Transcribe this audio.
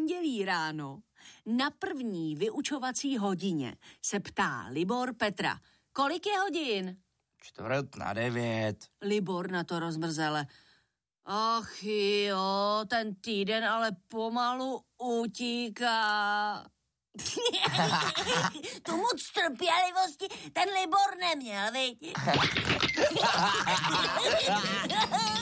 pondělí ráno na první vyučovací hodině se ptá Libor Petra. Kolik je hodin? 8:45. Libor na to rozmrzele. Ach jo, ten týden ale pomalu utíká. Tu moc trpělivosti ten Libor neměl, viď?